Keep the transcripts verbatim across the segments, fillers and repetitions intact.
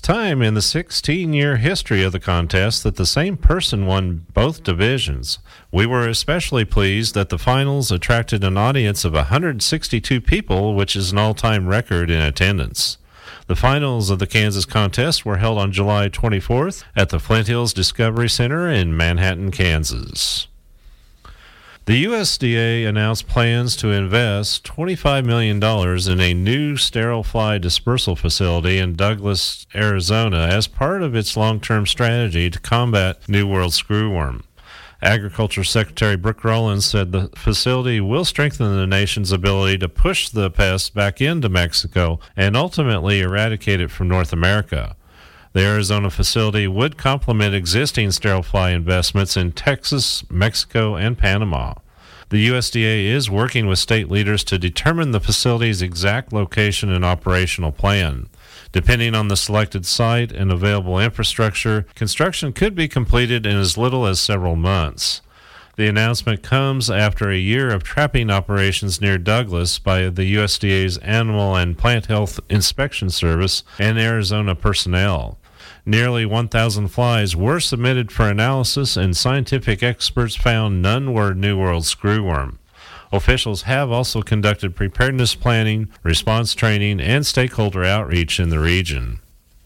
time in the sixteen-year history of the contest that the same person won both divisions. We were especially pleased that the finals attracted an audience of one hundred sixty-two people, which is an all-time record in attendance. The finals of the Kansas contest were held on July twenty-fourth at the Flint Hills Discovery Center in Manhattan, Kansas. The U S D A announced plans to invest twenty-five million dollars in a new sterile fly dispersal facility in Douglas, Arizona, as part of its long-term strategy to combat New World screwworm. Agriculture Secretary Brooke Rollins said the facility will strengthen the nation's ability to push the pest back into Mexico and ultimately eradicate it from North America. The Arizona facility would complement existing sterile fly investments in Texas, Mexico, and Panama. The U S D A is working with state leaders to determine the facility's exact location and operational plan. Depending on the selected site and available infrastructure, construction could be completed in as little as several months. The announcement comes after a year of trapping operations near Douglas by the U S D A's Animal and Plant Health Inspection Service and Arizona personnel. Nearly one thousand flies were submitted for analysis, and scientific experts found none were New World screwworm. Officials have also conducted preparedness planning, response training, and stakeholder outreach in the region.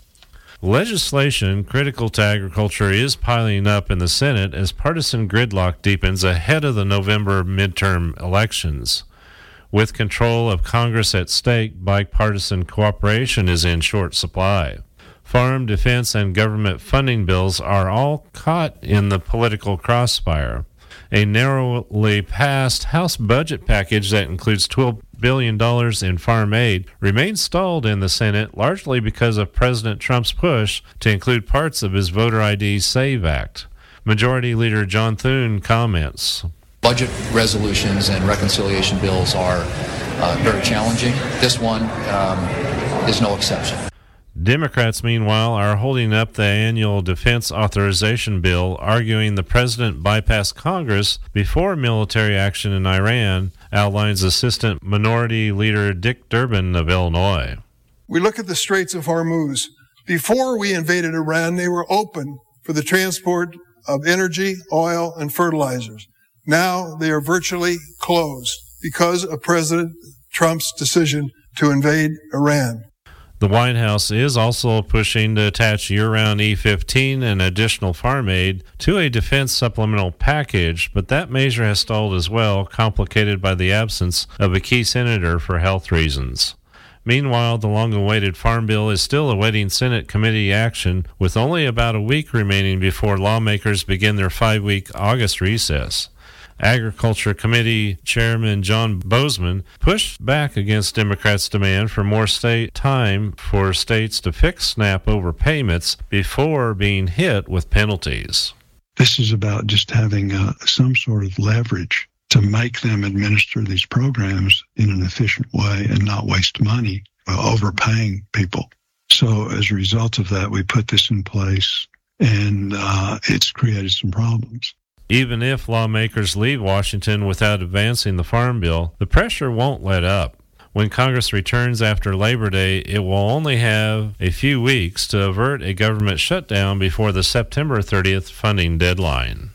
Legislation critical to agriculture is piling up in the Senate as partisan gridlock deepens ahead of the November midterm elections. With control of Congress at stake, bipartisan cooperation is in short supply. Farm, defense, and government funding bills are all caught in the political crossfire. A narrowly passed House budget package that includes twelve billion dollars in farm aid remains stalled in the Senate, largely because of President Trump's push to include parts of his Voter I D SAVE Act. Majority Leader John Thune comments. Budget resolutions and reconciliation bills are uh, very challenging. This one um, is no exception. Democrats, meanwhile, are holding up the annual defense authorization bill, arguing the president bypassed Congress before military action in Iran, outlines Assistant Minority Leader Dick Durbin of Illinois. We look at the Straits of Hormuz. Before we invaded Iran, they were open for the transport of energy, oil, and fertilizers. Now they are virtually closed because of President Trump's decision to invade Iran. The White House is also pushing to attach year-round E fifteen and additional farm aid to a defense supplemental package, but that measure has stalled as well, complicated by the absence of a key senator for health reasons. Meanwhile, the long-awaited Farm Bill is still awaiting Senate committee action, with only about a week remaining before lawmakers begin their five-week August recess. Agriculture Committee Chairman John Bozeman pushed back against Democrats' demand for more state time for states to fix SNAP overpayments before being hit with penalties. This is about just having uh, some sort of leverage to make them administer these programs in an efficient way and not waste money uh, overpaying people. So as a result of that, we put this in place, and uh, it's created some problems. Even if lawmakers leave Washington without advancing the Farm Bill, the pressure won't let up. When Congress returns after Labor Day, it will only have a few weeks to avert a government shutdown before the September thirtieth funding deadline.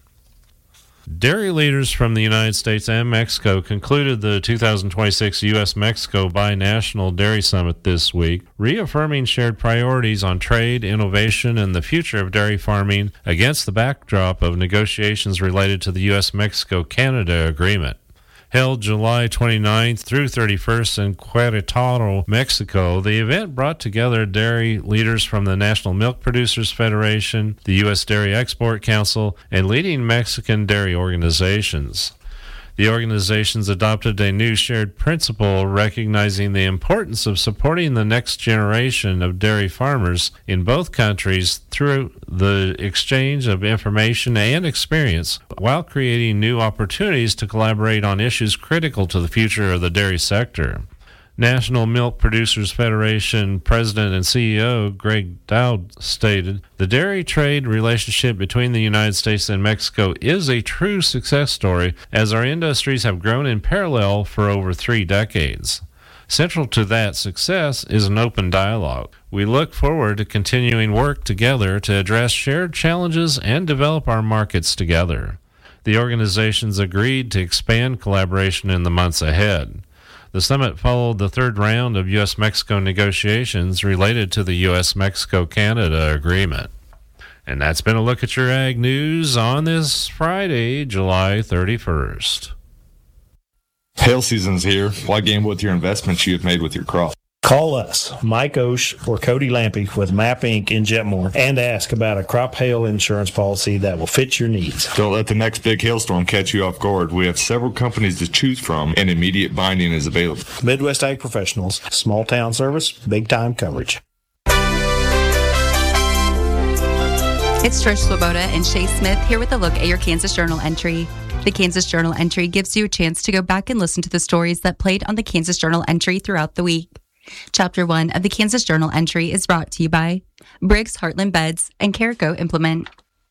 Dairy leaders from the United States and Mexico concluded the two thousand twenty-six U S Mexico Binational Dairy Summit this week, reaffirming shared priorities on trade, innovation, and the future of dairy farming against the backdrop of negotiations related to the U S Mexico Canada Agreement. Held July twenty-ninth through thirty-first in Querétaro, Mexico, the event brought together dairy leaders from the National Milk Producers Federation, the U S Dairy Export Council, and leading Mexican dairy organizations. The organizations adopted a new shared principle recognizing the importance of supporting the next generation of dairy farmers in both countries through the exchange of information and experience, while creating new opportunities to collaborate on issues critical to the future of the dairy sector. National Milk Producers Federation President and C E O Greg Dowd stated, "The dairy trade relationship between the United States and Mexico is a true success story as our industries have grown in parallel for over three decades. Central to that success is an open dialogue. We look forward to continuing work together to address shared challenges and develop our markets together. The organizations agreed to expand collaboration in the months ahead. The summit followed the third round of U S Mexico negotiations related to the U S Mexico Canada agreement. And that's been a look at your ag news on this Friday, July thirty-first. Hail season's here. Why gamble with your investments you have made with your crop? Call us, Mike Osh or Cody Lampy with MAP Incorporated in Jetmore, and ask about a crop hail insurance policy that will fit your needs. Don't let the next big hailstorm catch you off guard. We have several companies to choose from, and immediate binding is available. Midwest Ag Professionals, small town service, big time coverage. It's Trish Swoboda and Shay Smith here with a look at your Kansas Journal entry. The Kansas Journal entry gives you a chance to go back and listen to the stories that played on the Kansas Journal entry throughout the week. Chapter one of the Kansas Journal entry is brought to you by Briggs Heartland Beds and Caraco Implement.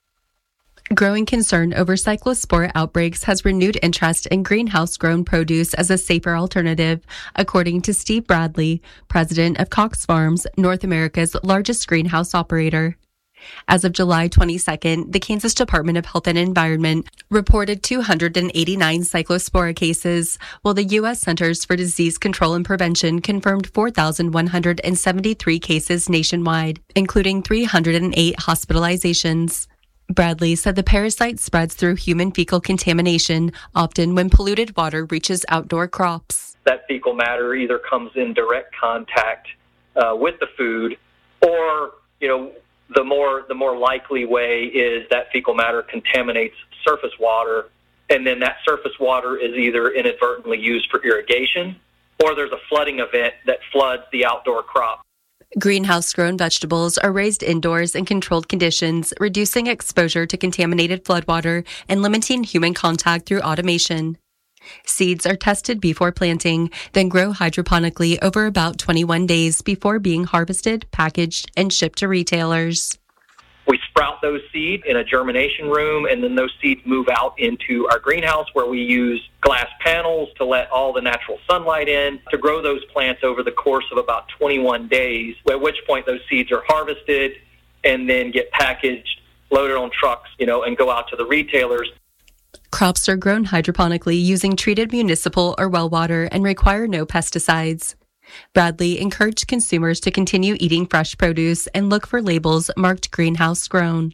Growing concern over cyclospora outbreaks has renewed interest in greenhouse-grown produce as a safer alternative, according to Steve Bradley, president of Cox Farms, North America's largest greenhouse operator. As of July twenty-second, the Kansas Department of Health and Environment reported two hundred eighty-nine cyclospora cases, while the U S Centers for Disease Control and Prevention confirmed four thousand one hundred seventy-three cases nationwide, including three hundred eight hospitalizations. Bradley said the parasite spreads through human fecal contamination, often when polluted water reaches outdoor crops. That fecal matter either comes in direct contact uh, with the food, or, you know, The more the more likely way is that fecal matter contaminates surface water, and then that surface water is either inadvertently used for irrigation, or there's a flooding event that floods the outdoor crop. Greenhouse-grown vegetables are raised indoors in controlled conditions, reducing exposure to contaminated floodwater and limiting human contact through automation. Seeds are tested before planting, then grow hydroponically over about twenty-one days before being harvested, packaged, and shipped to retailers. We sprout those seeds in a germination room, and then those seeds move out into our greenhouse where we use glass panels to let all the natural sunlight in to grow those plants over the course of about twenty-one days, at which point those seeds are harvested and then get packaged, loaded on trucks, you know, and go out to the retailers. Crops are grown hydroponically using treated municipal or well water and require no pesticides. Bradley encouraged consumers to continue eating fresh produce and look for labels marked greenhouse grown.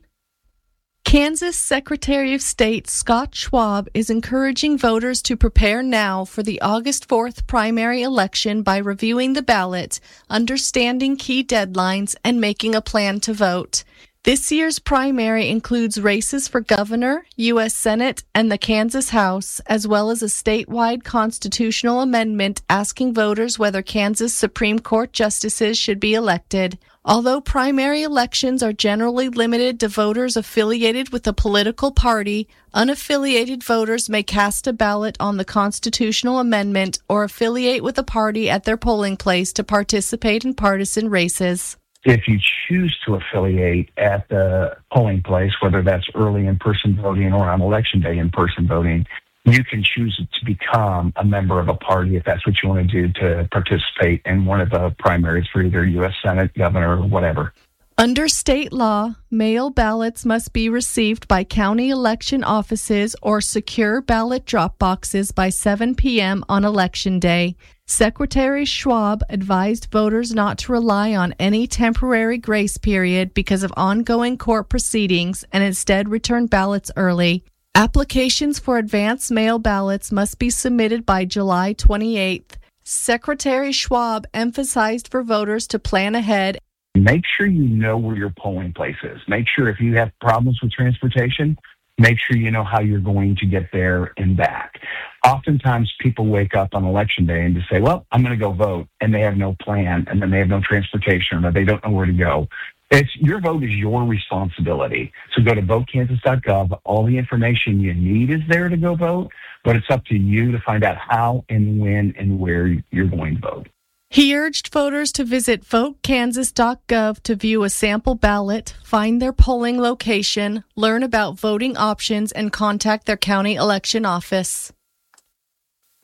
Kansas Secretary of State Scott Schwab is encouraging voters to prepare now for the August fourth primary election by reviewing the ballot, understanding key deadlines, and making a plan to vote. This year's primary includes races for governor, U S Senate, and the Kansas House, as well as a statewide constitutional amendment asking voters whether Kansas Supreme Court justices should be elected. Although primary elections are generally limited to voters affiliated with a political party, unaffiliated voters may cast a ballot on the constitutional amendment or affiliate with a party at their polling place to participate in partisan races. If you choose to affiliate at the polling place, whether that's early in-person voting or on election day in-person voting, you can choose to become a member of a party if that's what you want to do to participate in one of the primaries for either U S Senate, governor, or whatever. Under state law, mail ballots must be received by county election offices or secure ballot drop boxes by seven p.m. on Election Day. Secretary Schwab advised voters not to rely on any temporary grace period because of ongoing court proceedings and instead return ballots early. Applications for advance mail ballots must be submitted by July twenty-eighth. Secretary Schwab emphasized for voters to plan ahead. Make sure you know where your polling place is. Make sure if you have problems with transportation, make sure you know how you're going to get there and back. Oftentimes people wake up on election day and just say, well, I'm going to go vote, and they have no plan, and then they have no transportation, or they don't know where to go. It's your vote is your responsibility. So go to vote kansas dot gov. All the information you need is there to go vote, but it's up to you to find out how and when and where you're going to vote. He urged voters to visit vote kansas dot gov to view a sample ballot, find their polling location, learn about voting options, and contact their county election office.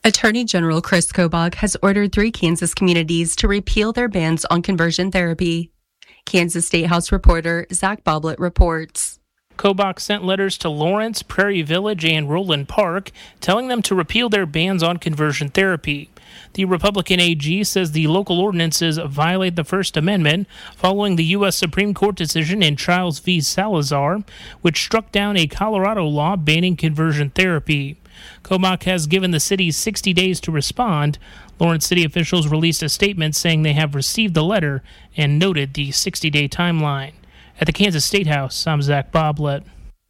Attorney General Chris Kobach has ordered three Kansas communities to repeal their bans on conversion therapy. Kansas State House reporter Zach Boblet reports. Kobach sent letters to Lawrence, Prairie Village, and Roland Park, telling them to repeal their bans on conversion therapy. The Republican A G says the local ordinances violate the First Amendment following the U S Supreme Court decision in Childs v. Salazar, which struck down a Colorado law banning conversion therapy. Kobach has given the city sixty days to respond. Lawrence city officials released a statement saying they have received the letter and noted the sixty-day timeline. At the Kansas State House, I'm Zach Boblet.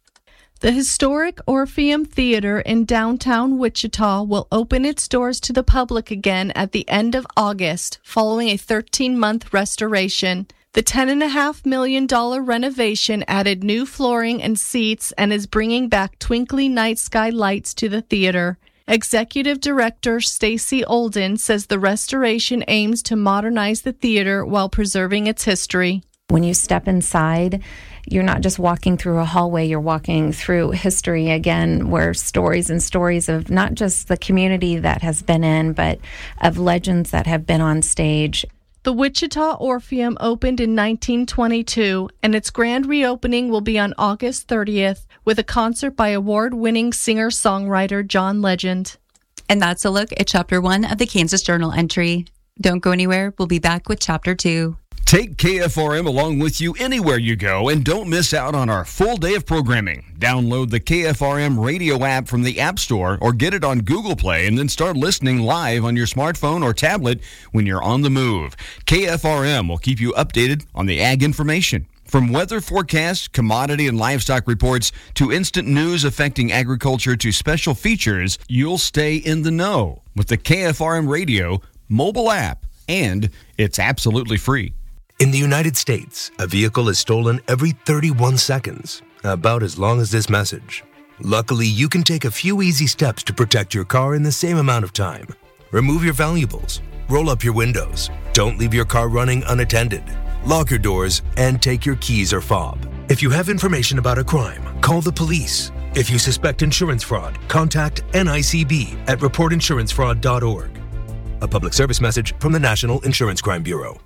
The historic Orpheum Theater in downtown Wichita will open its doors to the public again at the end of August, following a thirteen-month restoration. The ten point five million dollars renovation added new flooring and seats and is bringing back twinkly night sky lights to the theater. Executive Director Stacy Olden says the restoration aims to modernize the theater while preserving its history. When you step inside, you're not just walking through a hallway, you're walking through history again, where stories and stories of not just the community that has been in, but of legends that have been on stage. The Wichita Orpheum opened in nineteen twenty-two, and its grand reopening will be on August thirtieth with a concert by award-winning singer-songwriter John Legend. And that's a look at Chapter one of the Kansas Journal entry. Don't go anywhere. We'll be back with Chapter two. Take K F R M along with you anywhere you go and don't miss out on our full day of programming. Download the K F R M radio app from the App Store or get it on Google Play and then start listening live on your smartphone or tablet when you're on the move. K F R M will keep you updated on the ag information. From weather forecasts, commodity and livestock reports, to instant news affecting agriculture to special features, you'll stay in the know with the K F R M radio mobile app, and it's absolutely free. In the United States, a vehicle is stolen every thirty-one seconds, about as long as this message. Luckily, you can take a few easy steps to protect your car in the same amount of time. Remove your valuables, roll up your windows, don't leave your car running unattended, lock your doors, and take your keys or fob. If you have information about a crime, call the police. If you suspect insurance fraud, contact N I C B at report insurance fraud dot org. A public service message from the National Insurance Crime Bureau.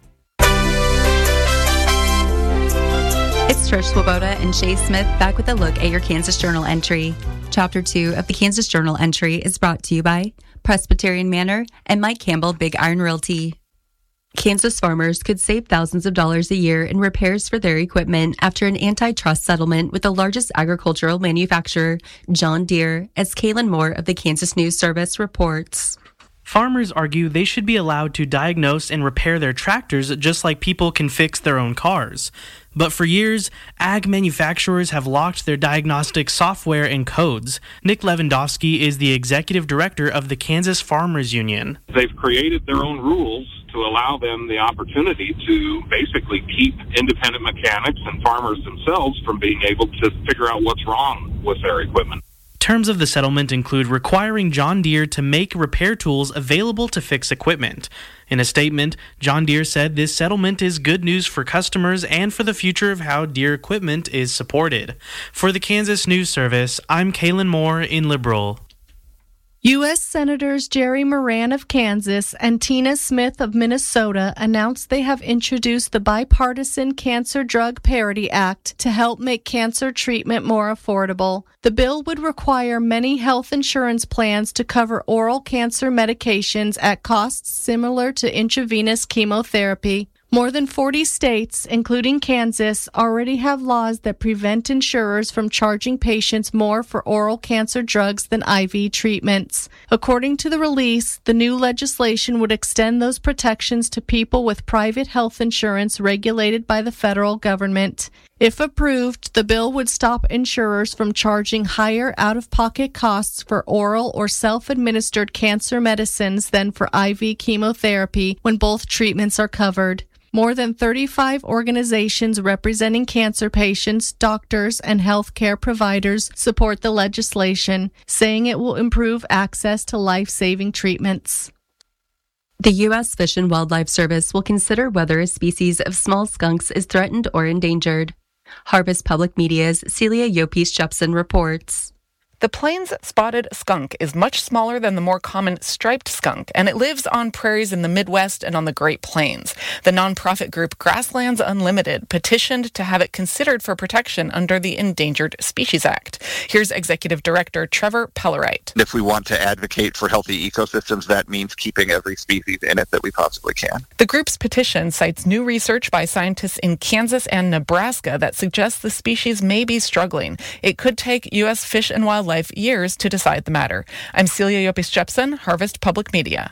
It's Trish Swoboda and Shay Smith back with a look at your Kansas Journal entry. Chapter two of the Kansas Journal entry is brought to you by Presbyterian Manor and Mike Campbell Big Iron Realty. Kansas farmers could save thousands of dollars a year in repairs for their equipment after an antitrust settlement with the largest agricultural manufacturer, John Deere, as Kaylin Moore of the Kansas News Service reports. Farmers argue they should be allowed to diagnose and repair their tractors just like people can fix their own cars. But for years, ag manufacturers have locked their diagnostic software and codes. Nick Lewandowski is the executive director of the Kansas Farmers Union. They've created their own rules to allow them the opportunity to basically keep independent mechanics and farmers themselves from being able to figure out what's wrong with their equipment. Terms of the settlement include requiring John Deere to make repair tools available to fix equipment. In a statement, John Deere said this settlement is good news for customers and for the future of how Deere equipment is supported. For the Kansas News Service, I'm Kaylin Moore in Liberal. U S Senators Jerry Moran of Kansas and Tina Smith of Minnesota announced they have introduced the Bipartisan Cancer Drug Parity Act to help make cancer treatment more affordable. The bill would require many health insurance plans to cover oral cancer medications at costs similar to intravenous chemotherapy. More than forty states, including Kansas, already have laws that prevent insurers from charging patients more for oral cancer drugs than I V treatments. According to the release, the new legislation would extend those protections to people with private health insurance regulated by the federal government. If approved, the bill would stop insurers from charging higher out-of-pocket costs for oral or self-administered cancer medicines than for I V chemotherapy when both treatments are covered. More than thirty-five organizations representing cancer patients, doctors, and healthcare providers support the legislation, saying it will improve access to life-saving treatments. The U S Fish and Wildlife Service will consider whether a species of small skunks is threatened or endangered. Harvest Public Media's Celia Yopis Jepson reports. The Plains spotted skunk is much smaller than the more common striped skunk, and it lives on prairies in the Midwest and on the Great Plains. The nonprofit group Grasslands Unlimited petitioned to have it considered for protection under the Endangered Species Act. Here's Executive Director Trevor Pellerite. If we want to advocate for healthy ecosystems, that means keeping every species in it that we possibly can. The group's petition cites new research by scientists in Kansas and Nebraska that suggests the species may be struggling. It could take U S Fish and Wildlife years to decide the matter. I'm Celia Yopis-Jepson, Harvest Public Media.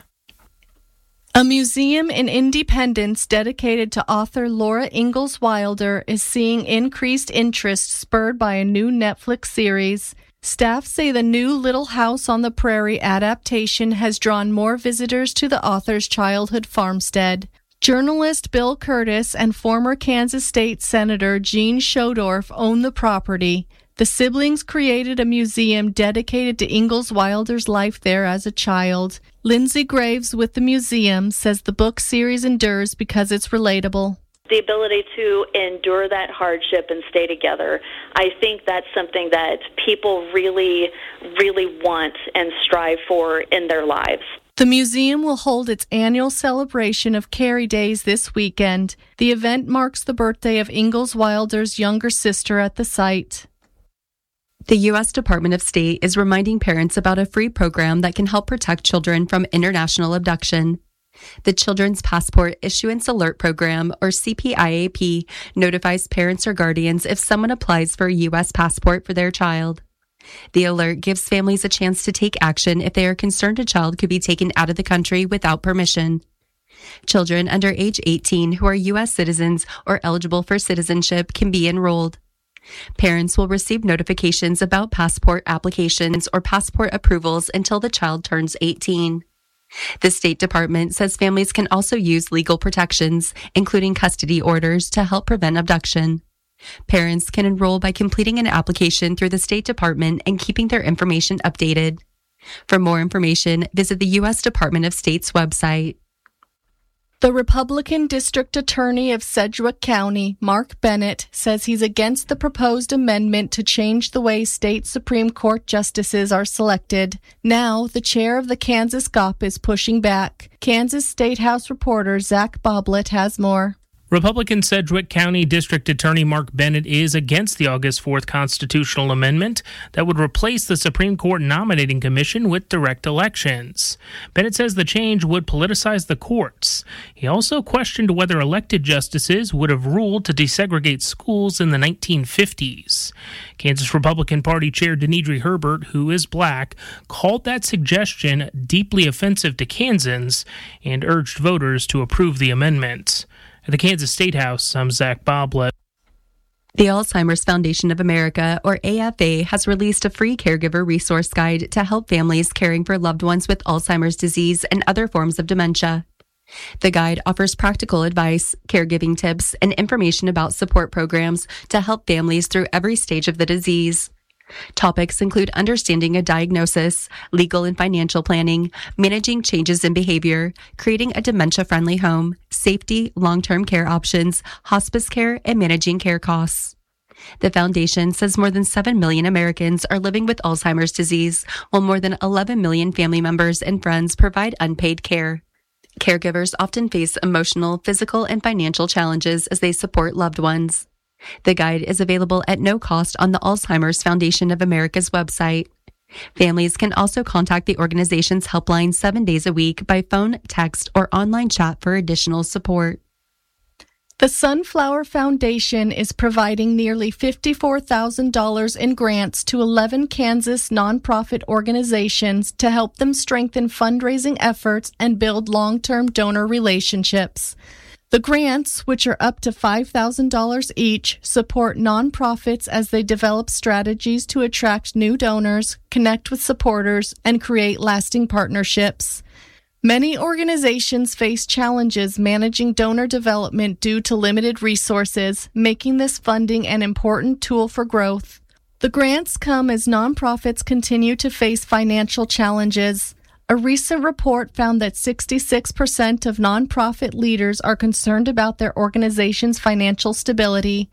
A museum in Independence dedicated to author Laura Ingalls Wilder is seeing increased interest spurred by a new Netflix series. Staff say the new Little House on the Prairie adaptation has drawn more visitors to the author's childhood farmstead. Journalist Bill Curtis and former Kansas State Senator Gene Schodorf own the property. The siblings created a museum dedicated to Ingalls Wilder's life there as a child. Lindsay Graves with the museum says the book series endures because it's relatable. The ability to endure that hardship and stay together, I think that's something that people really, really want and strive for in their lives. The museum will hold its annual celebration of Carrie Days this weekend. The event marks the birthday of Ingalls Wilder's younger sister at the site. The U S Department of State is reminding parents about a free program that can help protect children from international abduction. The Children's Passport Issuance Alert Program, or C P I A P, notifies parents or guardians if someone applies for a U S passport for their child. The alert gives families a chance to take action if they are concerned a child could be taken out of the country without permission. Children under age eighteen who are U S citizens or eligible for citizenship can be enrolled. Parents will receive notifications about passport applications or passport approvals until the child turns eighteen. The State Department says families can also use legal protections, including custody orders, to help prevent abduction. Parents can enroll by completing an application through the State Department and keeping their information updated. For more information, visit the U S Department of State's website. The Republican District Attorney of Sedgwick County, Mark Bennett, says he's against the proposed amendment to change the way state Supreme Court justices are selected. Now, the chair of the Kansas G O P is pushing back. Kansas State House reporter Zach Boblet has more. Republican Sedgwick County District Attorney Mark Bennett is against the August fourth constitutional amendment that would replace the Supreme Court nominating commission with direct elections. Bennett says the change would politicize the courts. He also questioned whether elected justices would have ruled to desegregate schools in the nineteen fifties. Kansas Republican Party Chair Denidre Herbert, who is black, called that suggestion deeply offensive to Kansans and urged voters to approve the amendment. At the Kansas State House, I'm Zach Boblet. The Alzheimer's Foundation of America, or A F A, has released a free caregiver resource guide to help families caring for loved ones with Alzheimer's disease and other forms of dementia. The guide offers practical advice, caregiving tips, and information about support programs to help families through every stage of the disease. Topics include understanding a diagnosis, legal and financial planning, managing changes in behavior, creating a dementia-friendly home, safety, long-term care options, hospice care, and managing care costs. The foundation says more than seven million Americans are living with Alzheimer's disease, while more than eleven million family members and friends provide unpaid care. Caregivers often face emotional, physical, and financial challenges as they support loved ones. The guide is available at no cost on the Alzheimer's Foundation of America's website. Families can also contact the organization's helpline seven days a week by phone, text, or online chat for additional support. The Sunflower Foundation is providing nearly fifty-four thousand dollars in grants to eleven Kansas nonprofit organizations to help them strengthen fundraising efforts and build long-term donor relationships. The grants, which are up to five thousand dollars each, support nonprofits as they develop strategies to attract new donors, connect with supporters, and create lasting partnerships. Many organizations face challenges managing donor development due to limited resources, making this funding an important tool for growth. The grants come as nonprofits continue to face financial challenges. A recent report found that sixty-six percent of nonprofit leaders are concerned about their organization's financial stability.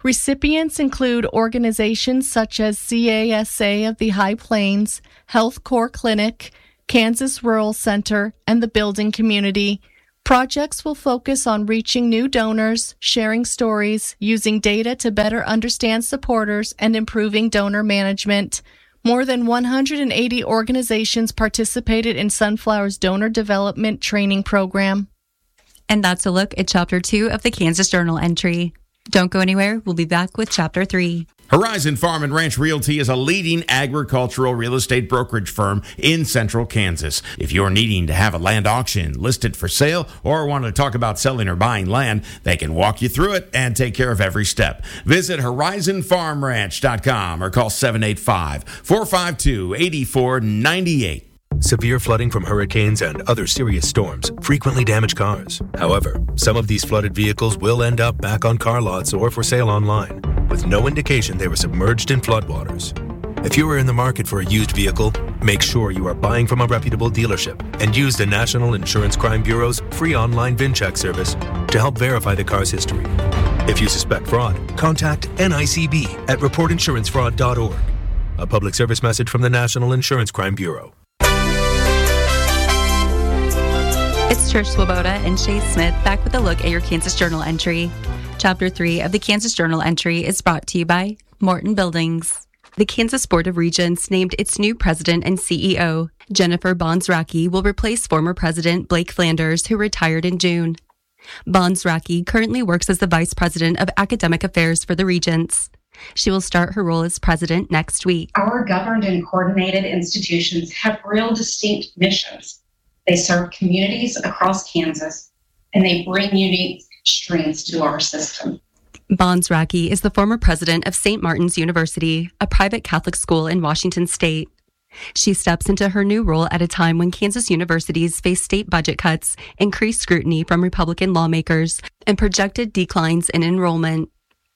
Recipients include organizations such as C A S A of the High Plains, Health Corps Clinic, Kansas Rural Center, and the Building Community. Projects will focus on reaching new donors, sharing stories, using data to better understand supporters, and improving donor management. More than one hundred eighty organizations participated in Sunflower's donor development training program. And that's a look at Chapter two of the Kansas Journal entry. Don't go anywhere. We'll be back with Chapter three. Horizon Farm and Ranch Realty is a leading agricultural real estate brokerage firm in central Kansas. If you're needing to have a land auction listed for sale or want to talk about selling or buying land, they can walk you through it and take care of every step. Visit horizon farm ranch dot com or call seven eight five, four five two, eight four nine eight. Severe flooding from hurricanes and other serious storms frequently damage cars. However, some of these flooded vehicles will end up back on car lots or for sale online, with no indication they were submerged in floodwaters. If you are in the market for a used vehicle, make sure you are buying from a reputable dealership and use the National Insurance Crime Bureau's free online VIN check service to help verify the car's history. If you suspect fraud, contact N I C B at report insurance fraud dot org. A public service message from the National Insurance Crime Bureau. It's Trish Swoboda and Shay Smith back with a look at your Kansas Journal entry. Chapter three of the Kansas Journal entry is brought to you by Morton Buildings. The Kansas Board of Regents named its new president and C E O. Jennifer Bonzracki will replace former President Blake Flanders, who retired in June. Bonzracki currently works as the Vice President of Academic Affairs for the Regents. She will start her role as president next week. Our governed and coordinated institutions have real distinct missions. They serve communities across Kansas, and they bring unique strengths to our system. Bonzracki is the former president of Saint Martin's University, a private Catholic school in Washington state. She steps into her new role at a time when Kansas universities face state budget cuts, increased scrutiny from Republican lawmakers, and projected declines in enrollment.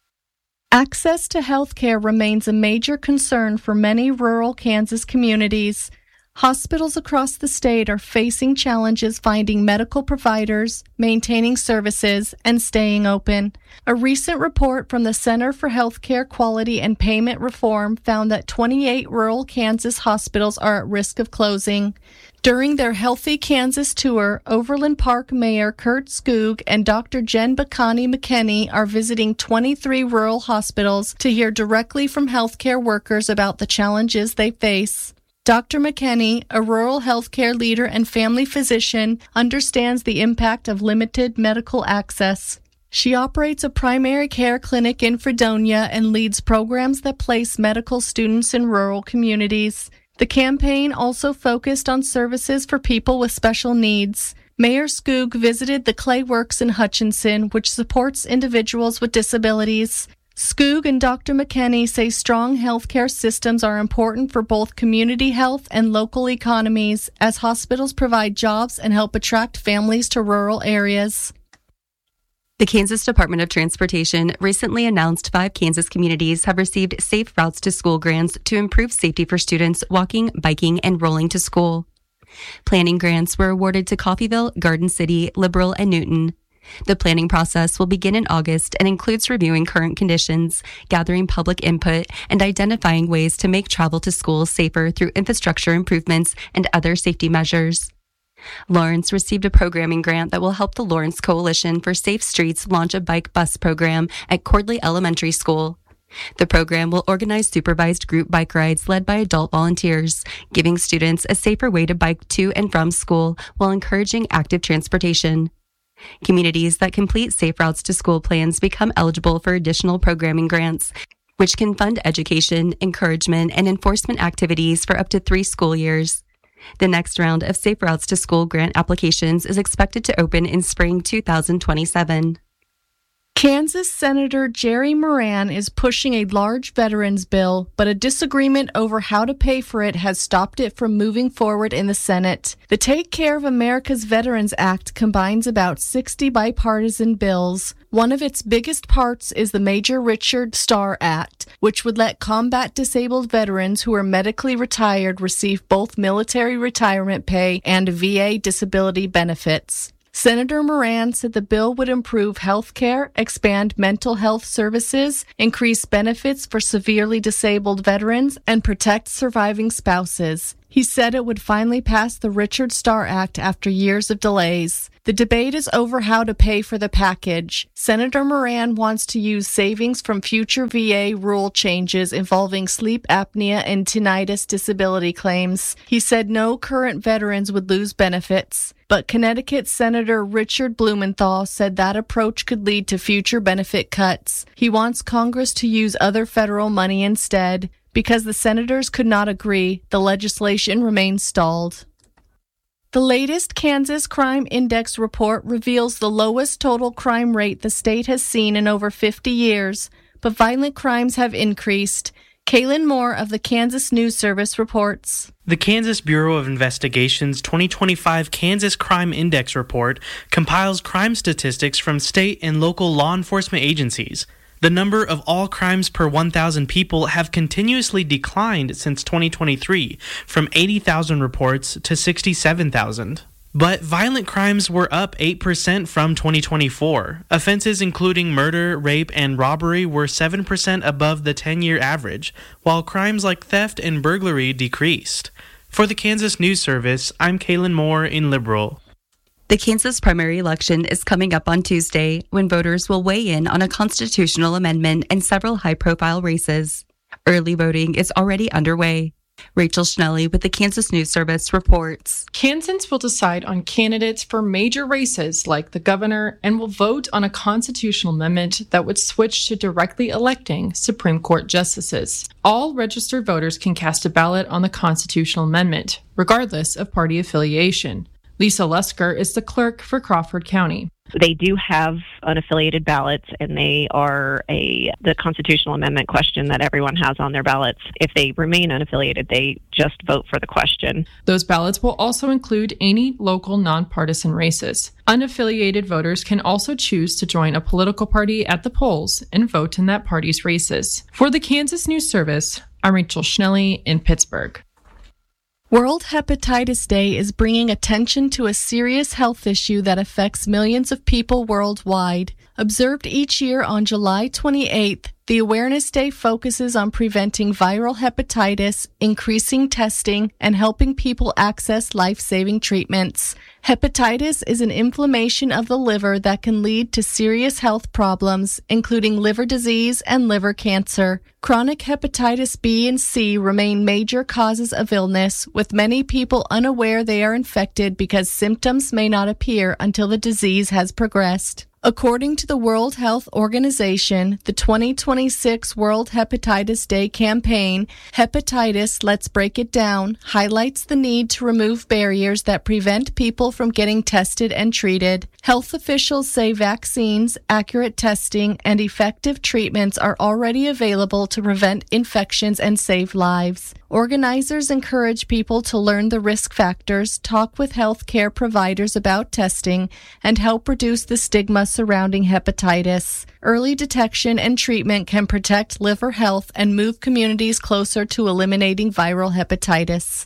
Access to health care remains a major concern for many rural Kansas communities. Hospitals across the state are facing challenges finding medical providers, maintaining services, and staying open. A recent report from the Center for Healthcare Quality and Payment Reform found that twenty-eight rural Kansas hospitals are at risk of closing. During their Healthy Kansas tour, Overland Park Mayor Kurt Skoog and Doctor Jen Bacani McKinney are visiting twenty-three rural hospitals to hear directly from healthcare workers about the challenges they face. Doctor McKinney, a rural healthcare leader and family physician, understands the impact of limited medical access. She operates a primary care clinic in Fredonia and leads programs that place medical students in rural communities. The campaign also focused on services for people with special needs. Mayor Skoog visited the Clay Works in Hutchinson, which supports individuals with disabilities. Skoog and Doctor McKinney say strong healthcare systems are important for both community health and local economies, as hospitals provide jobs and help attract families to rural areas. The Kansas Department of Transportation recently announced five Kansas communities have received Safe Routes to School grants to improve safety for students walking, biking, and rolling to school. Planning grants were awarded to Coffeyville, Garden City, Liberal, and Newton. The planning process will begin in August and includes reviewing current conditions, gathering public input, and identifying ways to make travel to school safer through infrastructure improvements and other safety measures. Lawrence received a programming grant that will help the Lawrence Coalition for Safe Streets launch a bike bus program at Cordley Elementary School. The program will organize supervised group bike rides led by adult volunteers, giving students a safer way to bike to and from school while encouraging active transportation. Communities that complete Safe Routes to School plans become eligible for additional programming grants, which can fund education, encouragement, and enforcement activities for up to three school years. The next round of Safe Routes to School grant applications is expected to open in spring two thousand twenty-seven. Kansas Senator Jerry Moran is pushing a large veterans bill, but a disagreement over how to pay for it has stopped it from moving forward in the Senate. The Take Care of America's Veterans Act combines about sixty bipartisan bills. One of its biggest parts is the Major Richard Starr Act, which would let combat disabled veterans who are medically retired receive both military retirement pay and V A disability benefits. Senator Moran said the bill would improve health care, expand mental health services, increase benefits for severely disabled veterans, and protect surviving spouses. He said it would finally pass the Richard Starr Act after years of delays. The debate is over how to pay for the package. Senator Moran wants to use savings from future V A rule changes involving sleep apnea and tinnitus disability claims. He said no current veterans would lose benefits. But Connecticut Senator Richard Blumenthal said that approach could lead to future benefit cuts. He wants Congress to use other federal money instead. Because the senators could not agree, the legislation remains stalled. The latest Kansas Crime Index report reveals the lowest total crime rate the state has seen in over fifty years, but violent crimes have increased. Kaylin Moore of the Kansas News Service reports. The Kansas Bureau of Investigation's twenty twenty-five Kansas Crime Index report compiles crime statistics from state and local law enforcement agencies. The number of all crimes per one thousand people have continuously declined since twenty twenty-three, from eighty thousand reports to sixty-seven thousand. But violent crimes were up eight percent from twenty twenty-four. Offenses including murder, rape, and robbery were seven percent above the ten-year average, while crimes like theft and burglary decreased. For the Kansas News Service, I'm Kaylin Moore in Liberal. The Kansas primary election is coming up on Tuesday, when voters will weigh in on a constitutional amendment and several high-profile races. Early voting is already underway. Rachel Schnelly with the Kansas News Service reports. Kansans will decide on candidates for major races like the governor and will vote on a constitutional amendment that would switch to directly electing Supreme Court justices. All registered voters can cast a ballot on the constitutional amendment, regardless of party affiliation. Lisa Lusker is the clerk for Crawford County. They do have unaffiliated ballots, and they are a the constitutional amendment question that everyone has on their ballots. If they remain unaffiliated, they just vote for the question. Those ballots will also include any local nonpartisan races. Unaffiliated voters can also choose to join a political party at the polls and vote in that party's races. For the Kansas News Service, I'm Rachel Schnelly in Pittsburgh. World Hepatitis Day is bringing attention to a serious health issue that affects millions of people worldwide. Observed each year on July twenty-eighth, the Awareness Day focuses on preventing viral hepatitis, increasing testing, and helping people access life-saving treatments. Hepatitis is an inflammation of the liver that can lead to serious health problems, including liver disease and liver cancer. Chronic hepatitis B and C remain major causes of illness, with many people unaware they are infected because symptoms may not appear until the disease has progressed. According to the World Health Organization, the twenty twenty-six World Hepatitis Day campaign, Hepatitis, Let's Break It Down, highlights the need to remove barriers that prevent people from getting tested and treated. Health officials say vaccines, accurate testing, and effective treatments are already available to prevent infections and save lives. Organizers encourage people to learn the risk factors, talk with health care providers about testing, and help reduce the stigma surrounding hepatitis. Early detection and treatment can protect liver health and move communities closer to eliminating viral hepatitis.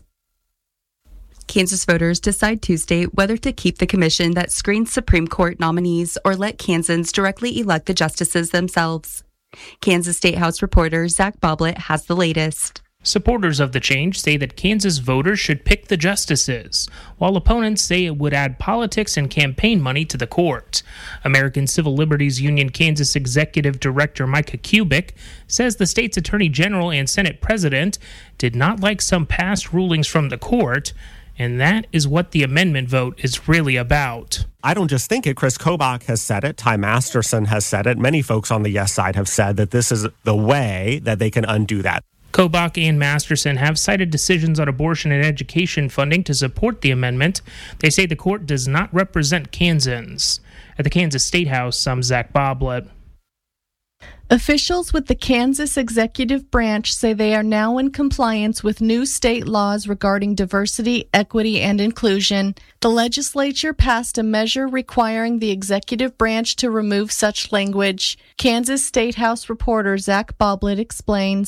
Kansas voters decide Tuesday whether to keep the commission that screens Supreme Court nominees or let Kansans directly elect the justices themselves. Kansas State House reporter Zach Boblet has the latest. Supporters of the change say that Kansas voters should pick the justices, while opponents say it would add politics and campaign money to the court. American Civil Liberties Union Kansas Executive Director Micah Kubik says the state's Attorney General and Senate President did not like some past rulings from the court, and that is what the amendment vote is really about. I don't just think it. Chris Kobach has said it. Ty Masterson has said it. Many folks on the yes side have said that this is the way that they can undo that. Kobach and Masterson have cited decisions on abortion and education funding to support the amendment. They say the court does not represent Kansans. At the Kansas State House, I'm Zach Boblet. Officials with the Kansas executive branch say they are now in compliance with new state laws regarding diversity, equity, and inclusion. The legislature passed a measure requiring the executive branch to remove such language. Kansas State House reporter Zach Boblet explains.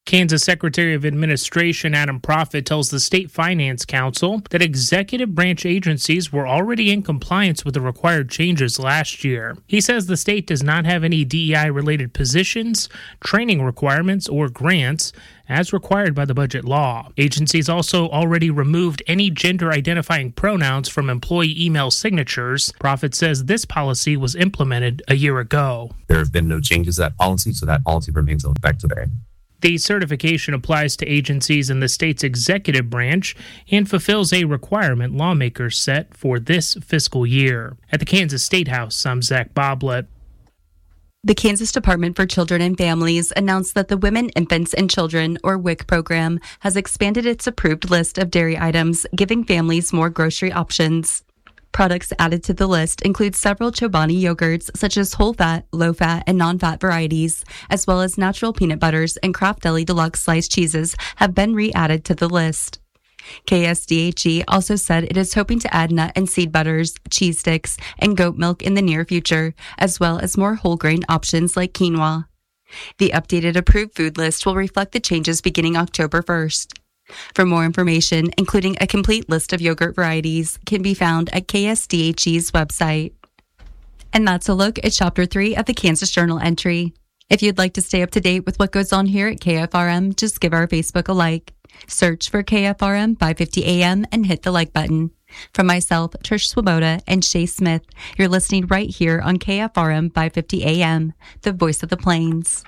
Kansas Secretary of Administration Adam Proffitt tells the State Finance Council that executive branch agencies were already in compliance with the required changes last year. He says the state does not have any D E I-related positions, training requirements, or grants as required by the budget law. Agencies also already removed any gender-identifying pronouns from employee email signatures. Proffitt says this policy was implemented a year ago. There have been no changes to that policy, so that policy remains in effect today. The certification applies to agencies in the state's executive branch and fulfills a requirement lawmakers set for this fiscal year. At the Kansas State House, I'm Zach Boblet. The Kansas Department for Children and Families announced that the Women, Infants, and Children, or W I C program, has expanded its approved list of dairy items, giving families more grocery options. Products added to the list include several Chobani yogurts, such as whole-fat, low-fat, and non-fat varieties, as well as natural peanut butters and Kraft Deli Deluxe sliced cheeses have been re-added to the list. K S D H E also said it is hoping to add nut and seed butters, cheese sticks, and goat milk in the near future, as well as more whole grain options like quinoa. The updated approved food list will reflect the changes beginning October first. For more information, including a complete list of yogurt varieties, can be found at K S D H E's website. And that's a look at Chapter three of the Kansas Journal entry. If you'd like to stay up to date with what goes on here at K F R M, just give our Facebook a like. Search for K F R M five fifty A M and hit the like button. From myself, Trish Swoboda, and Shay Smith, you're listening right here on K F R M five fifty A M, the voice of the Plains.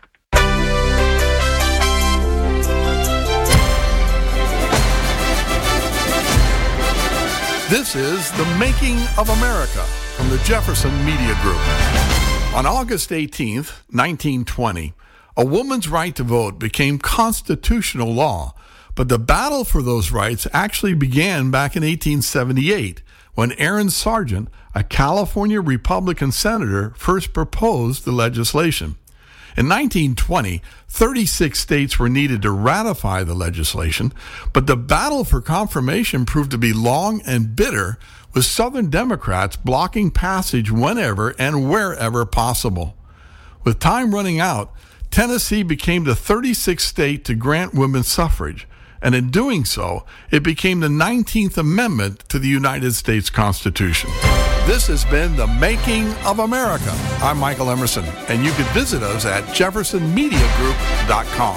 This is The Making of America from the Jefferson Media Group. On August eighteenth, nineteen twenty, a woman's right to vote became constitutional law, but the battle for those rights actually began back in eighteen seventy-eight, when Aaron Sargent, a California Republican senator, first proposed the legislation. In nineteen twenty, thirty-six states were needed to ratify the legislation, but the battle for confirmation proved to be long and bitter, with Southern Democrats blocking passage whenever and wherever possible. With time running out, Tennessee became the thirty-sixth state to grant women's suffrage, and in doing so, it became the nineteenth Amendment to the United States Constitution. This has been The Making of America. I'm Michael Emerson, and you can visit us at jefferson media group dot com.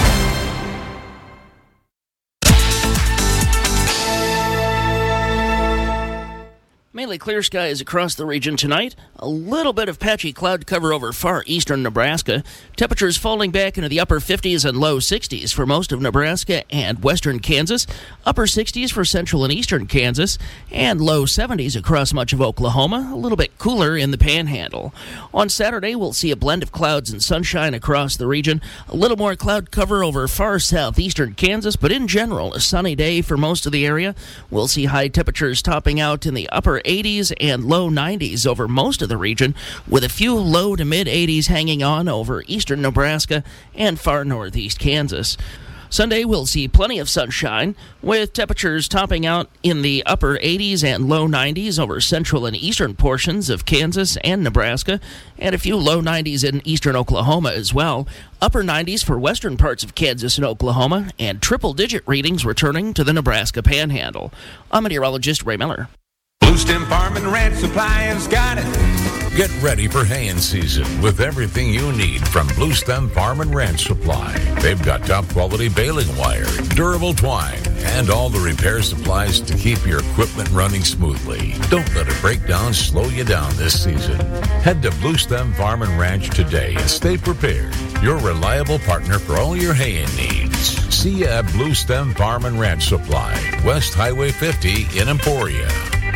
Mainly clear skies across the region tonight. A little bit of patchy cloud cover over far eastern Nebraska. Temperatures falling back into the upper fifties and low sixties for most of Nebraska and western Kansas. Upper sixties for central and eastern Kansas. And low seventies across much of Oklahoma. A little bit cooler in the Panhandle. On Saturday, we'll see a blend of clouds and sunshine across the region. A little more cloud cover over far southeastern Kansas, but in general, a sunny day for most of the area. We'll see high temperatures topping out in the upper eighties and low nineties over most of the region, with a few low to mid eighties hanging on over eastern Nebraska and far northeast Kansas. Sunday, we'll see plenty of sunshine, with temperatures topping out in the upper eighties and low nineties over central and eastern portions of Kansas and Nebraska, and a few low nineties in eastern Oklahoma as well. Upper nineties for western parts of Kansas and Oklahoma, and triple-digit readings returning to the Nebraska Panhandle. I'm meteorologist Ray Miller. Blue Stem Farm and Ranch Supply has got it. Get ready for haying season with everything you need from Blue Stem Farm and Ranch Supply. They've got top quality baling wire, durable twine, and all the repair supplies to keep your equipment running smoothly. Don't let a breakdown slow you down this season. Head to Blue Stem Farm and Ranch today and stay prepared. Your reliable partner for all your haying needs. See you at Blue Stem Farm and Ranch Supply, West Highway fifty in Emporia.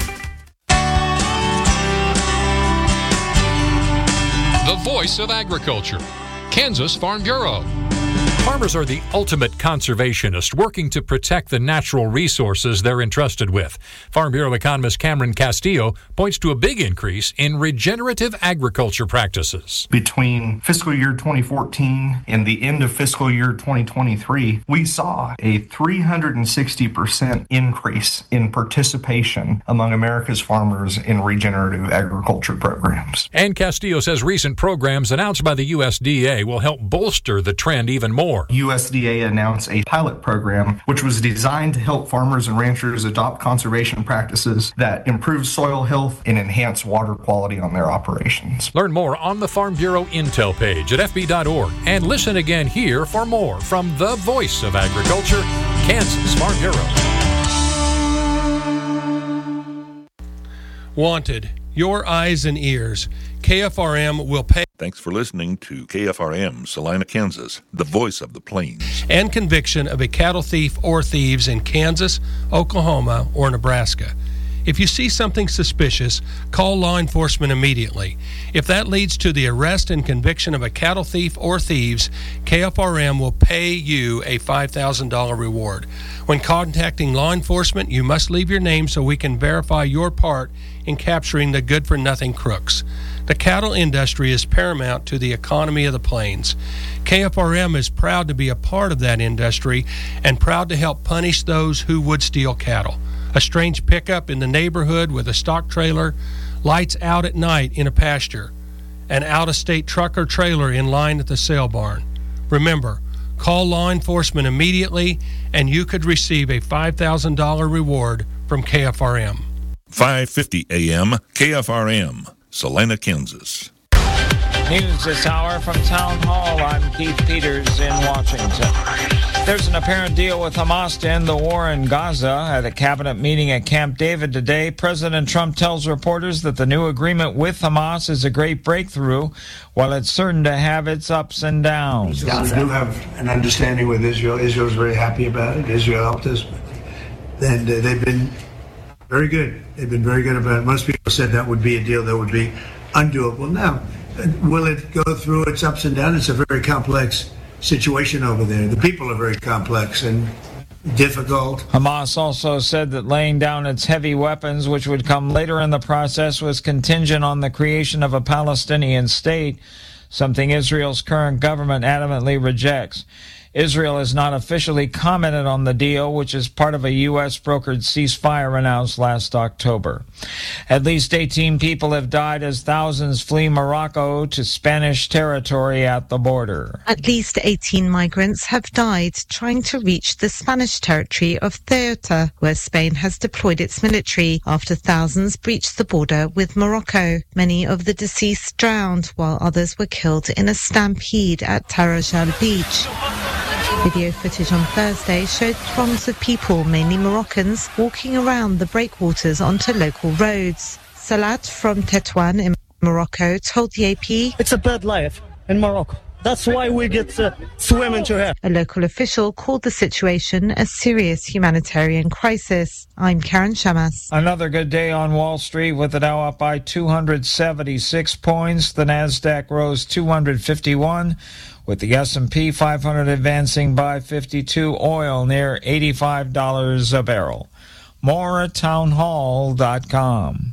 The voice of agriculture, Kansas Farm Bureau. Farmers are the ultimate conservationists working to protect the natural resources they're entrusted with. Farm Bureau economist Cameron Castillo points to a big increase in regenerative agriculture practices. Between fiscal year twenty fourteen and the end of fiscal year twenty twenty-three, we saw a three hundred sixty percent increase in participation among America's farmers in regenerative agriculture programs. And Castillo says recent programs announced by the U S D A will help bolster the trend even more. more. U S D A announced a pilot program which was designed to help farmers and ranchers adopt conservation practices that improve soil health and enhance water quality on their operations. Learn more on the Farm Bureau Intel page at f b dot org and listen again here for more from the voice of agriculture, Kansas Farm Bureau. Wanted, your eyes and ears. K F R M will pay. Thanks for listening to K F R M, Salina, Kansas, the voice of the plains. And conviction of a cattle thief or thieves in Kansas, Oklahoma, or Nebraska. If you see something suspicious, call law enforcement immediately. If that leads to the arrest and conviction of a cattle thief or thieves, K F R M will pay you a five thousand dollars reward. When contacting law enforcement, you must leave your name so we can verify your part in capturing the good-for-nothing crooks. The cattle industry is paramount to the economy of the plains. K F R M is proud to be a part of that industry and proud to help punish those who would steal cattle. A strange pickup in the neighborhood with a stock trailer, lights out at night in a pasture, an out-of-state truck or trailer in line at the sale barn. Remember, call law enforcement immediately and you could receive a five thousand dollars reward from K F R M. five fifty A M, K F R M, Salina, Kansas. News this hour from Town Hall. I'm Keith Peters in Washington. There's an apparent deal with Hamas to end the war in Gaza. At a cabinet meeting at Camp David today, President Trump tells reporters that the new agreement with Hamas is a great breakthrough, while it's certain to have its ups and downs. We do have an understanding with Israel. Israel's very happy about it. Israel helped us. And uh, they've been very good. They've been very good about it. Most people said that would be a deal that would be undoable. Now, will it go through its ups and downs? It's a very complex situation over there. The people are very complex and difficult. Hamas also said that laying down its heavy weapons, which would come later in the process, was contingent on the creation of a Palestinian state, something Israel's current government adamantly rejects. Israel has not officially commented on the deal, which is part of a U S brokered ceasefire announced last October. At least eighteen people have died as thousands flee Morocco to Spanish territory at the border. At least eighteen migrants have died trying to reach the Spanish territory of Ceuta, where Spain has deployed its military after thousands breached the border with Morocco. Many of the deceased drowned, while others were killed in a stampede at Tarajal Beach. Video footage on Thursday showed throngs of people, mainly Moroccans, walking around the breakwaters onto local roads. Salat from Tetuan in Morocco told the A P, "It's a bad life in Morocco. That's why we get uh, swim into here." A local official called the situation a serious humanitarian crisis. I'm Karen Shamas. Another good day on Wall Street, with the Dow up by two hundred seventy-six points. The Nasdaq rose two hundred fifty-one, with the S and P five hundred advancing by fifty-two. Oil near eighty-five dollars a barrel. More at town hall dot com.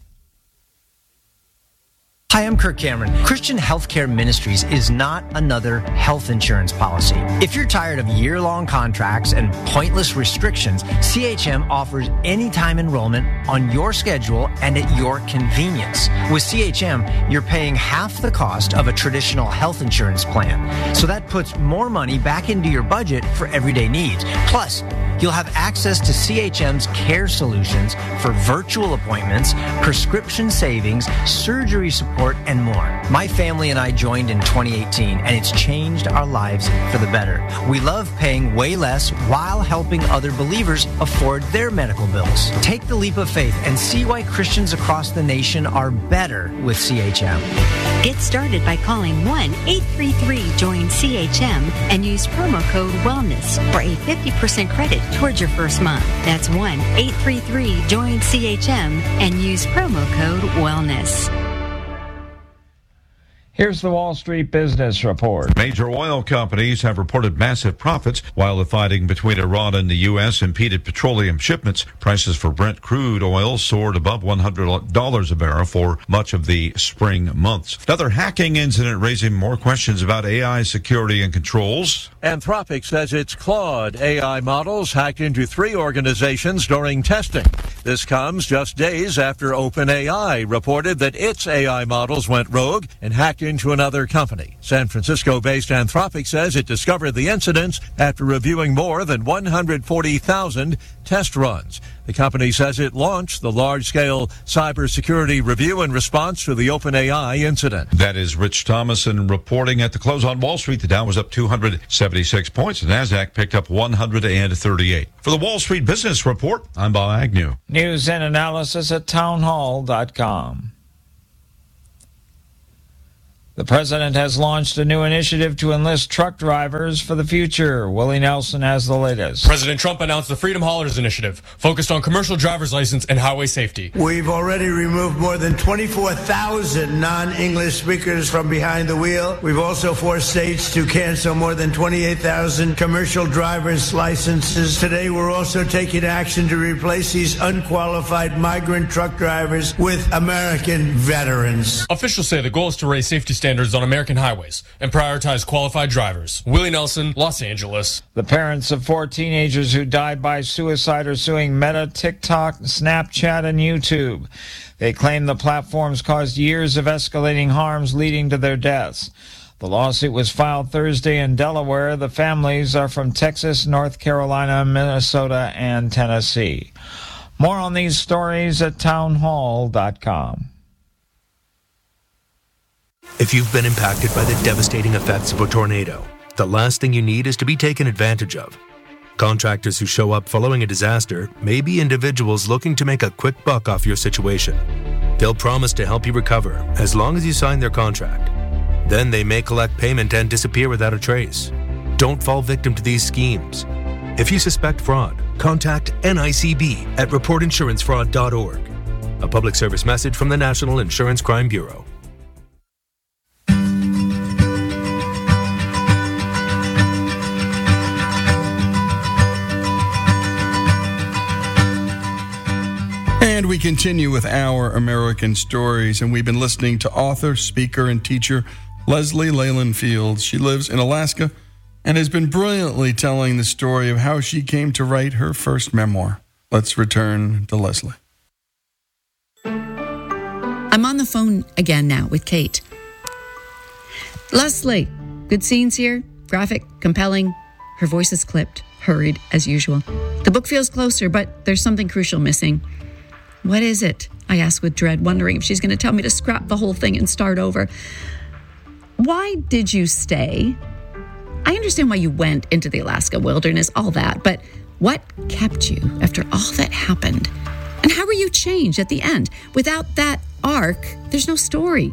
Hi, I'm Kirk Cameron. Christian Healthcare Ministries is not another health insurance policy. If you're tired of year-long contracts and pointless restrictions, C H M offers anytime enrollment on your schedule and at your convenience. With C H M, you're paying half the cost of a traditional health insurance plan. So that puts more money back into your budget for everyday needs. Plus, you'll have access to C H M's care solutions for virtual appointments, prescription savings, surgery support, and more. My family and I joined in twenty eighteen, and it's changed our lives for the better. We love paying way less while helping other believers afford their medical bills. Take the leap of faith and see why Christians across the nation are better with C H M. Get started by calling one eight three three join C H M and use promo code WELLNESS for a fifty percent credit towards your first month. That's one eight three three join C H M and use promo code WELLNESS. Here's the Wall Street Business Report. Major oil companies have reported massive profits while the fighting between Iran and the U S impeded petroleum shipments. Prices for Brent crude oil soared above one hundred dollars a barrel for much of the spring months. Another hacking incident raising more questions about A I security and controls. Anthropic says its Claude A I models hacked into three organizations during testing. The This comes just days after OpenAI reported that its A I models went rogue and hacked into another company. San Francisco-based Anthropic says it discovered the incidents after reviewing more than one hundred forty thousand test runs. The company says it launched the large-scale cybersecurity review in response to the OpenAI incident. That is Rich Thomason reporting. At the close on Wall Street, the Dow was up two hundred seventy-six points. The NASDAQ picked up one hundred thirty-eight. For the Wall Street Business Report, I'm Bob Agnew. News and analysis at townhall dot com. The president has launched a new initiative to enlist truck drivers for the future. Willie Nelson has the latest. President Trump announced the Freedom Haulers Initiative, focused on commercial driver's license and highway safety. We've already removed more than twenty-four thousand non-English speakers from behind the wheel. We've also forced states to cancel more than twenty-eight thousand commercial driver's licenses. Today, we're also taking action to replace these unqualified migrant truck drivers with American veterans. Officials say the goal is to raise safety standards standards on American highways and prioritize qualified drivers. Willie Nelson, Los Angeles. The parents of four teenagers who died by suicide are suing Meta, TikTok, Snapchat, and YouTube. They claim the platforms caused years of escalating harms leading to their deaths. The lawsuit was filed Thursday in Delaware. The families are from Texas, North Carolina, Minnesota, and Tennessee. More on these stories at townhall dot com. If you've been impacted by the devastating effects of a tornado, the last thing you need is to be taken advantage of. Contractors who show up following a disaster may be individuals looking to make a quick buck off your situation. They'll promise to help you recover as long as you sign their contract. Then they may collect payment and disappear without a trace. Don't fall victim to these schemes. If you suspect fraud, contact N I C B at report insurance fraud dot org. A public service message from the National Insurance Crime Bureau. And we continue with our American stories, and we've been listening to author, speaker, and teacher Leslie Leyland Fields. She lives in Alaska and has been brilliantly telling the story of how she came to write her first memoir. Let's return to Leslie. I'm on the phone again now with Kate. Leslie, good scenes here, graphic, compelling. Her voice is clipped, hurried as usual. The book feels closer, but there's something crucial missing. What is it? I ask with dread, wondering if she's going to tell me to scrap the whole thing and start over. Why did you stay? I understand why you went into the Alaska wilderness, all that, but what kept you after all that happened? And how were you changed at the end? Without that arc, there's no story.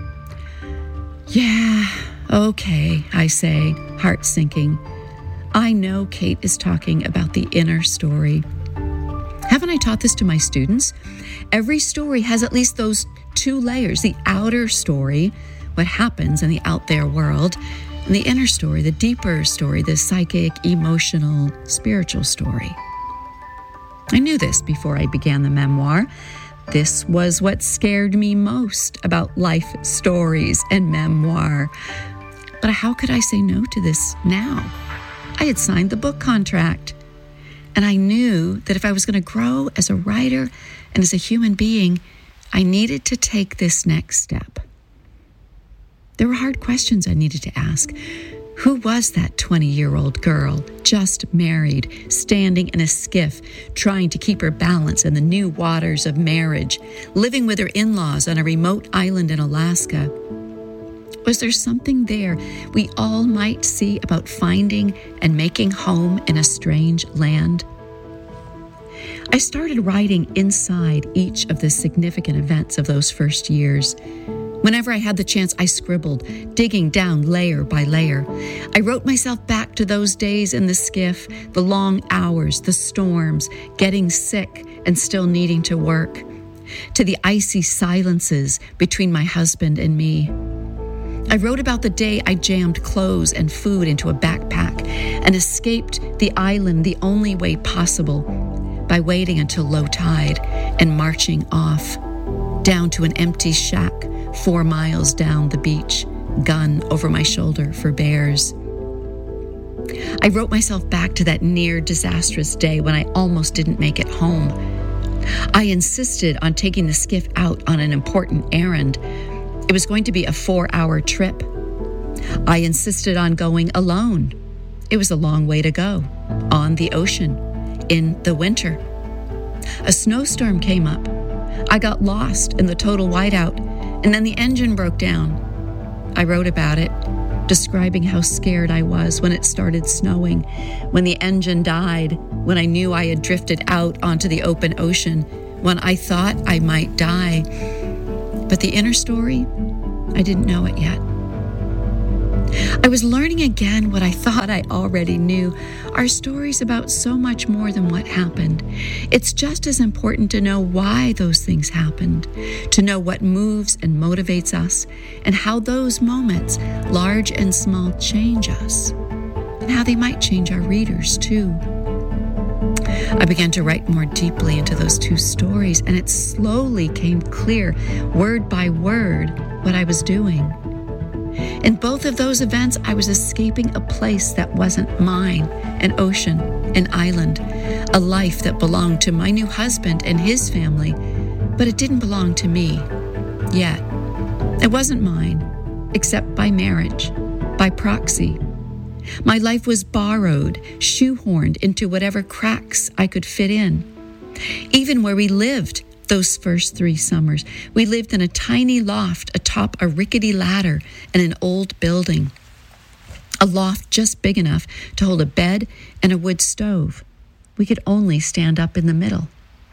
Yeah, okay, I say, heart sinking. I know Kate is talking about the inner story. Haven't I taught this to my students? Every story has at least those two layers, the outer story, what happens in the out there world, and the inner story, the deeper story, the psychic, emotional, spiritual story. I knew this before I began the memoir. This was what scared me most about life stories and memoir. But how could I say no to this now? I had signed the book contract. And I knew that if I was going to grow as a writer and as a human being, I needed to take this next step. There were hard questions I needed to ask. Who was that twenty-year-old girl, just married, standing in a skiff, trying to keep her balance in the new waters of marriage, living with her in-laws on a remote island in Alaska? Was there something there we all might see about finding and making home in a strange land? I started writing inside each of the significant events of those first years. Whenever I had the chance, I scribbled, digging down layer by layer. I wrote myself back to those days in the skiff, the long hours, the storms, getting sick and still needing to work, to the icy silences between my husband and me. I wrote about the day I jammed clothes and food into a backpack and escaped the island the only way possible, by waiting until low tide and marching off, down to an empty shack four miles down the beach, gun over my shoulder for bears. I wrote myself back to that near disastrous day when I almost didn't make it home, I insisted on taking the skiff out on an important errand. It was going to be a four-hour trip. I insisted on going alone. It was a long way to go, on the ocean, in the winter. A snowstorm came up. I got lost in the total whiteout, and then the engine broke down. I wrote about it, describing how scared I was when it started snowing, when the engine died, when I knew I had drifted out onto the open ocean, when I thought I might die. But the inner story, I didn't know it yet. I was learning again what I thought I already knew. Our story's about so much more than what happened. It's just as important to know why those things happened, to know what moves and motivates us, and how those moments, large and small, change us, and how they might change our readers too. I began to write more deeply into those two stories, and it slowly came clear, word by word, what I was doing. In both of those events, I was escaping a place that wasn't mine, an ocean, an island, a life that belonged to my new husband and his family, but it didn't belong to me yet. It wasn't mine, except by marriage, by proxy. My life was borrowed, shoehorned into whatever cracks I could fit in. Even where we lived, those first three summers, we lived in a tiny loft atop a rickety ladder in an old building. A loft just big enough to hold a bed and a wood stove. We could only stand up in the middle.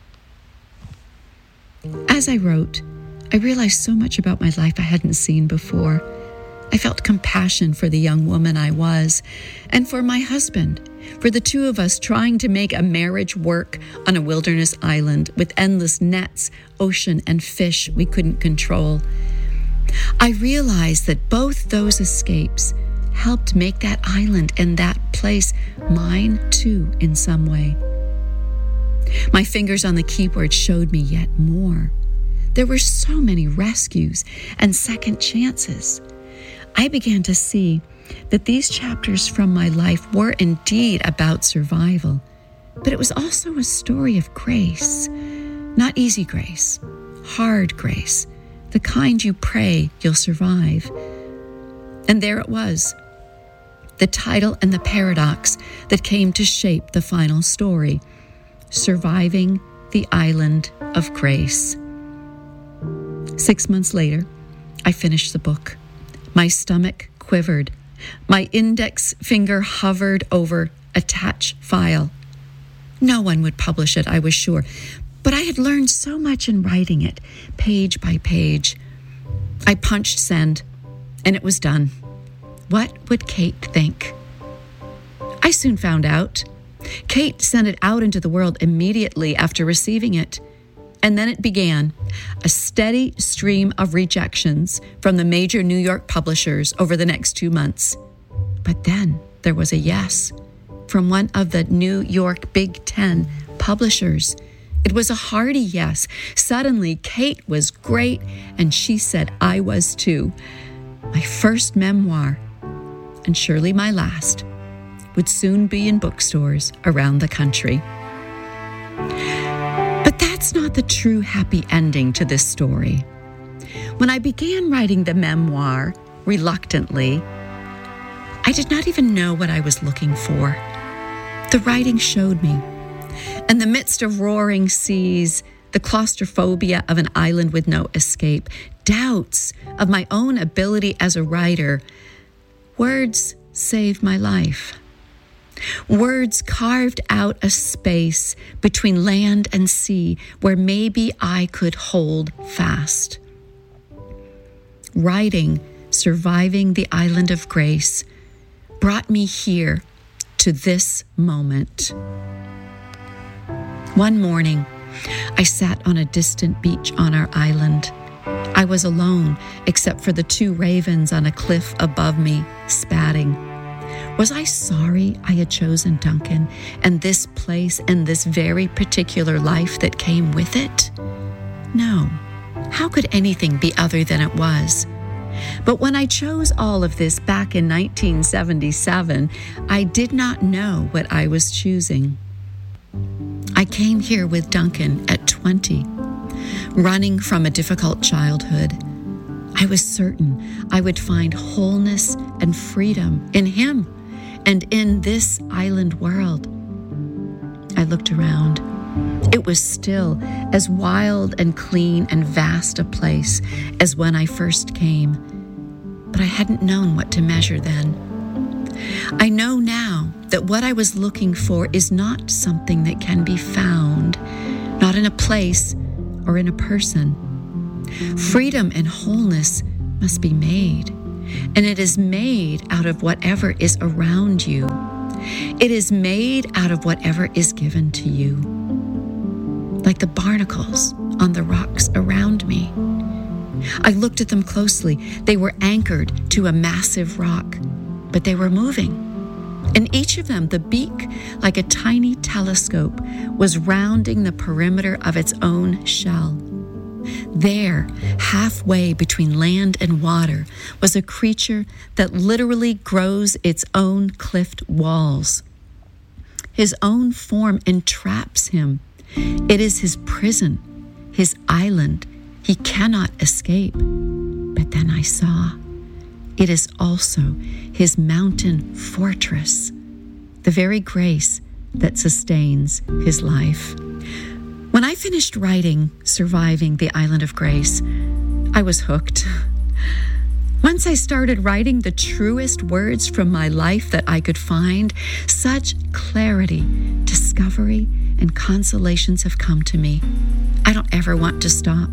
As I wrote, I realized so much about my life I hadn't seen before. I felt compassion for the young woman I was, and for my husband, for the two of us trying to make a marriage work on a wilderness island with endless nets, ocean, and fish we couldn't control. I realized that both those escapes helped make that island and that place mine too in some way. My fingers on the keyboard showed me yet more. There were so many rescues and second chances. I began to see that these chapters from my life were indeed about survival, but it was also a story of grace. Not easy grace, hard grace, the kind you pray you'll survive. And there it was, the title and the paradox that came to shape the final story, Surviving the Island of Grace. Six months later, I finished the book. My stomach quivered. My index finger hovered over attach file. No one would publish it, I was sure, but I had learned so much in writing it, page by page. I punched send, and it was done. What would Kate think? I soon found out. Kate sent it out into the world immediately after receiving it. And then it began, a steady stream of rejections from the major New York publishers over the next two months. But then there was a yes from one of the New York Big Ten publishers. It was a hearty yes. Suddenly, Kate was great, and she said I was too. My first memoir, and surely my last, would soon be in bookstores around the country. But that's not the true happy ending to this story. When I began writing the memoir, reluctantly, I did not even know what I was looking for. The writing showed me. In the midst of roaring seas, the claustrophobia of an island with no escape, doubts of my own ability as a writer, words saved my life. Words carved out a space between land and sea where maybe I could hold fast. Writing, Surviving the Island of Grace, brought me here to this moment. One morning, I sat on a distant beach on our island. I was alone, except for the two ravens on a cliff above me, spatting. Was I sorry I had chosen Duncan and this place and this very particular life that came with it? No. How could anything be other than it was? But when I chose all of this back in nineteen seventy-seven, I did not know what I was choosing. I came here with Duncan at twenty, running from a difficult childhood. I was certain I would find wholeness and freedom in him and in this island world. I looked around. It was still as wild and clean and vast a place as when I first came, but I hadn't known what to measure then. I know now that what I was looking for is not something that can be found, not in a place or in a person. Freedom and wholeness must be made, and it is made out of whatever is around you. It is made out of whatever is given to you. Like the barnacles on the rocks around me. I looked at them closely. They were anchored to a massive rock, but they were moving. In each of them, the beak, like a tiny telescope, was rounding the perimeter of its own shell. There, halfway between land and water, was a creature that literally grows its own cliff walls. His own form entraps him. It is his prison, his island. He cannot escape. But then I saw, it is also his mountain fortress, the very grace that sustains his life. When I finished writing Surviving the Island of Grace, I was hooked. Once I started writing the truest words from my life that I could find, such clarity, discovery, and consolations have come to me. I don't ever want to stop.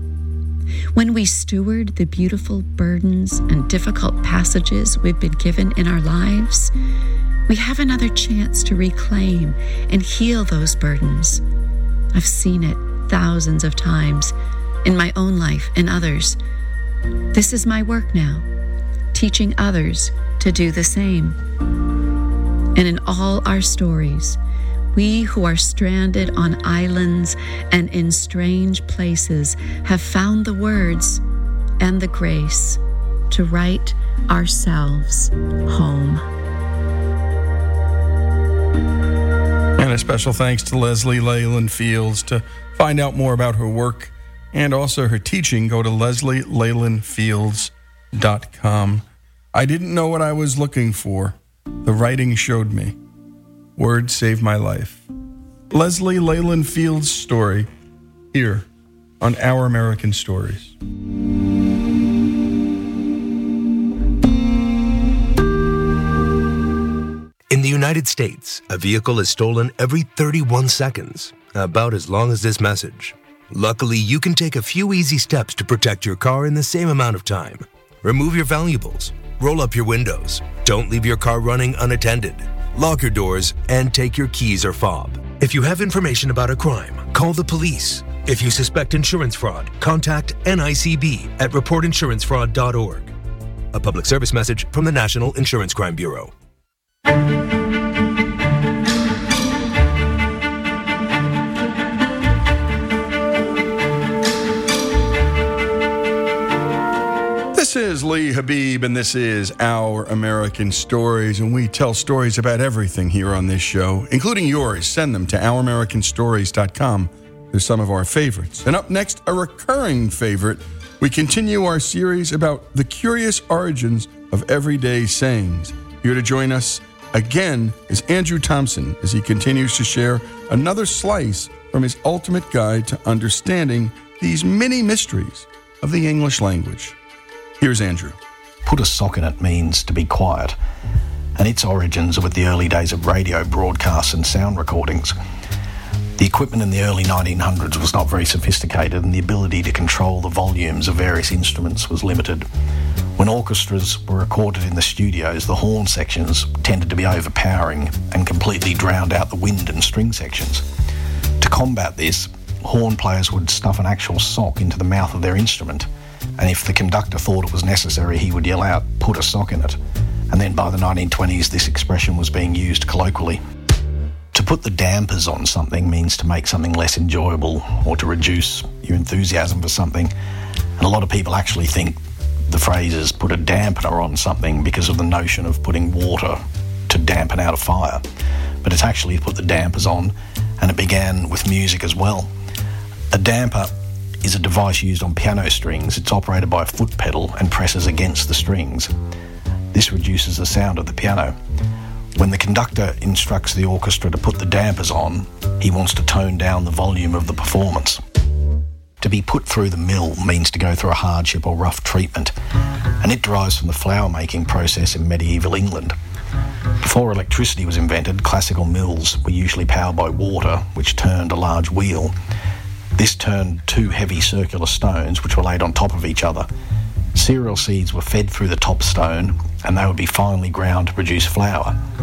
When we steward the beautiful burdens and difficult passages we've been given in our lives, we have another chance to reclaim and heal those burdens. I've seen it thousands of times in my own life and others. This is my work now, teaching others to do the same. And in all our stories, we who are stranded on islands and in strange places have found the words and the grace to write ourselves home. And a special thanks to Leslie Leyland Fields. To find out more about her work and also her teaching, go to leslie leyland fields dot com. I didn't know what I was looking for. The writing showed me. Words saved my life. Leslie Leyland Fields' story here on Our American Stories. In the United States, a vehicle is stolen every thirty-one seconds, about as long as this message. Luckily, you can take a few easy steps to protect your car in the same amount of time. Remove your valuables, roll up your windows, don't leave your car running unattended, lock your doors, and take your keys or fob. If you have information about a crime, call the police. If you suspect insurance fraud, contact N I C B at report insurance fraud dot org. A public service message from the National Insurance Crime Bureau. This is Lee Habib, and this is Our American Stories, and we tell stories about everything here on this show, including yours. Send them to our american stories dot com. They're some of our favorites. And up next, a recurring favorite, we continue our series about the curious origins of everyday sayings. Here to join us again is Andrew Thompson as he continues to share another slice from his ultimate guide to understanding these many mysteries of the English language. Here's Andrew. Put a sock in it means to be quiet, and its origins are with the early days of radio broadcasts and sound recordings. The equipment in the early nineteen hundreds was not very sophisticated, and the ability to control the volumes of various instruments was limited. When orchestras were recorded in the studios, the horn sections tended to be overpowering and completely drowned out the wind and string sections. To combat this, horn players would stuff an actual sock into the mouth of their instrument, and if the conductor thought it was necessary, he would yell out, "Put a sock in it." And then by the nineteen twenties, this expression was being used colloquially. To put the dampers on something means to make something less enjoyable or to reduce your enthusiasm for something. And a lot of people actually think the phrase is put a dampener on something because of the notion of putting water to dampen out a fire. But it's actually put the dampers on, and it began with music as well. A damper is a device used on piano strings. It's operated by a foot pedal and presses against the strings. This reduces the sound of the piano. When the conductor instructs the orchestra to put the dampers on, he wants to tone down the volume of the performance. To be put through the mill means to go through a hardship or rough treatment, and it derives from the flour making process in medieval England. Before electricity was invented, classical mills were usually powered by water, which turned a large wheel. This turned two heavy circular stones, which were laid on top of each other. Cereal seeds were fed through the top stone, and they would be finely ground to produce flour.